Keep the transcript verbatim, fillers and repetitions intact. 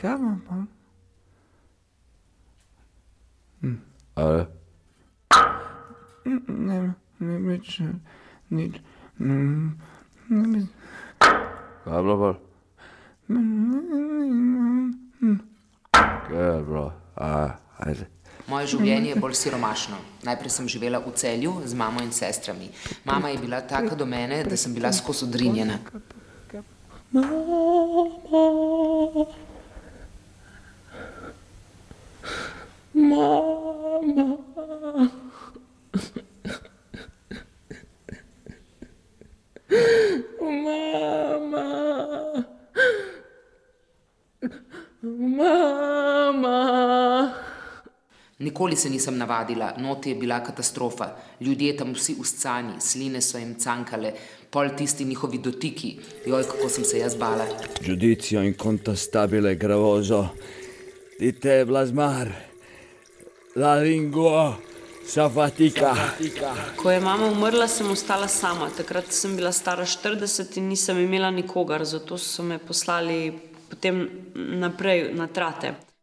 Kaj pa? Ale? Ne, ne, nič, nič. Kaj je bilo pol? Kaj je bilo? Ajde. Moje življenje je bolj siromašno. Najprej sem živela v Celju z mamo in sestrami. Mama je bila taka do mene, da sem bila skozi odrinjena. Mama. Mama. Mama. Mama. Nikoli se nisem navadila, noti je bila katastrofa. Ljudje tam vsi uscani, sline so jim cankale, pol tisti njihovi dotiki. Joj, kako sem se jaz bala. Giudizio incontastabile gravoso di te blasmar. La lingua sa fatica. Ko je mama umrla, sem ostala sama. Takrat sem bila stara štirideset in nisem imela nikogar, zato so me poslali potem naprej na Trate.